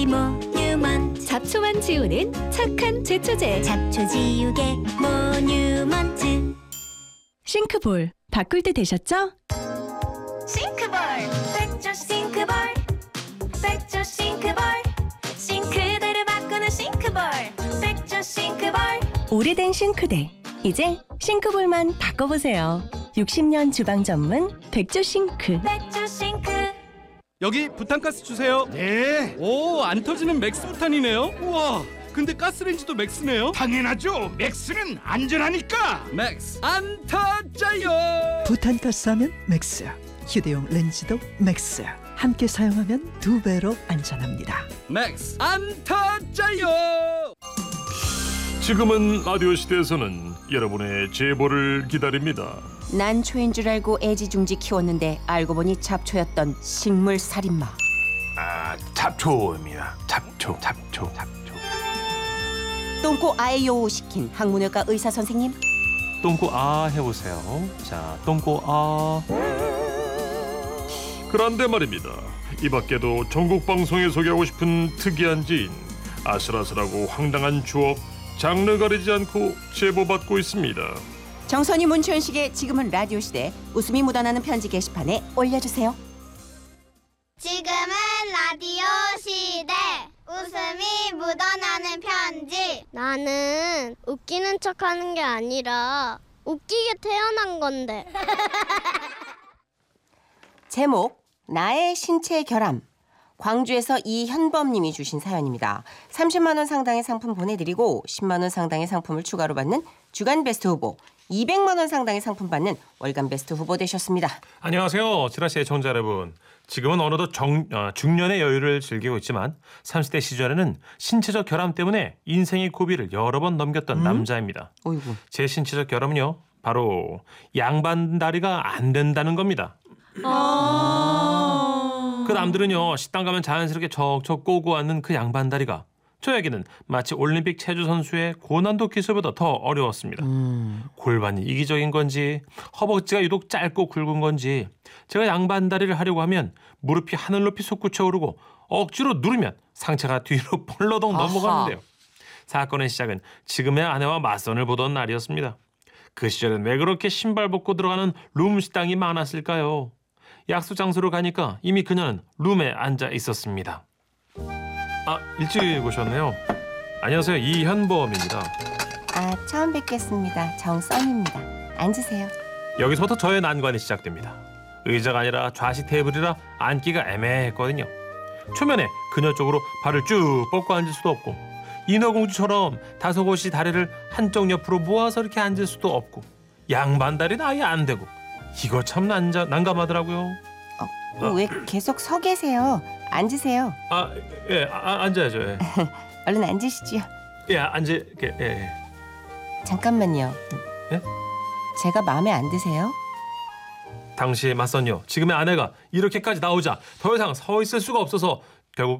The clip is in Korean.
모뉴먼트. 잡초만 지우는 착한 제초제. 잡초 지우개 모뉴먼트. 싱크볼 바꿀 때 되셨죠? 싱크볼 백조 싱크볼. 백조 싱크볼. 싱크대를 바꾸는 싱크볼. 백조 싱크볼. 오래된 싱크대 이제 싱크볼만 바꿔보세요. 60년 주방 전문 백조 싱크. 백조 싱크. 여기 부탄가스 주세요. 네, 오, 안 터지는 맥스 부탄이네요. 우와, 근데 가스레인지도 맥스네요. 당연하죠. 맥스는 안전하니까. 맥스 안 터져요. 부탄가스 하면 맥스, 휴대용 렌즈도 맥스. 함께 사용하면 2배로 안전합니다. 맥스 안 터져요. 지금은 라디오 시대에서는 여러분의 제보를 기다립니다. 난초인 줄 알고 애지중지 키웠는데 알고 보니 잡초였던 식물 살인마. 잡초입니다. 잡초. 똥꼬 아에요 시킨 학문외과 의사 선생님. 똥꼬 아 해보세요. 자, 똥꼬 아. 그런데 말입니다. 이 밖에도 전국 방송에 소개하고 싶은 특이한 지인, 아슬아슬하고 황당한 추억, 장르 가리지 않고 제보받고 있습니다. 정선이 문천식의 지금은 라디오 시대 웃음이 묻어나는 편지 게시판에 올려주세요. 지금은 라디오 시대 웃음이 묻어나는 편지. 나는 웃기는 척하는 게 아니라 웃기게 태어난 건데. 제목 나의 신체 결함. 광주에서 이현범님이 주신 사연입니다. 30만 원 상당의 상품 보내드리고 10만 원 상당의 상품을 추가로 받는 주간 베스트 후보, 200만 원 상당의 상품 받는 월간 베스트 후보 되셨습니다. 안녕하세요. 지라시의 청자 여러분. 지금은 어느덧 중년의 여유를 즐기고 있지만 30대 시절에는 신체적 결함 때문에 인생의 고비를 여러 번 넘겼던 남자입니다. 어이구. 제 신체적 결함은요. 바로 양반다리가 안 된다는 겁니다. 그 남들은요. 식당 가면 자연스럽게 척척 꼬고 앉는 그 양반다리가 저에게는 마치 올림픽 체조 선수의 고난도 기술보다 더 어려웠습니다. 골반이 이기적인 건지 허벅지가 유독 짧고 굵은 건지 제가 양반다리를 하려고 하면 무릎이 하늘 높이 솟구쳐 오르고 억지로 누르면 상체가 뒤로 펄러덩 넘어가는데요. 사건의 시작은 지금의 아내와 맞선을 보던 날이었습니다. 그 시절엔 왜 그렇게 신발 벗고 들어가는 룸 식당이 많았을까요? 약속 장소로 가니까 이미 그녀는 룸에 앉아 있었습니다. 일찍 오셨네요. 안녕하세요. 이현범입니다. 처음 뵙겠습니다. 정선입니다. 앉으세요. 여기서부터 저의 난관이 시작됩니다. 의자가 아니라 좌식 테이블이라 앉기가 애매했거든요. 초면에 그녀 쪽으로 발을 쭉 뻗고 앉을 수도 없고 인어공주처럼 다소곳이 다리를 한쪽 옆으로 모아서 이렇게 앉을 수도 없고 양반다리는 아예 안 되고 이거 참 난감하더라고요. 왜 계속 서 계세요? 앉으세요. 앉아야죠. 예. 얼른 앉으시지요. 예. 잠깐만요. 예? 제가 마음에 안 드세요? 당시의 맞선요. 지금의 아내가 이렇게까지 나오자 더 이상 서 있을 수가 없어서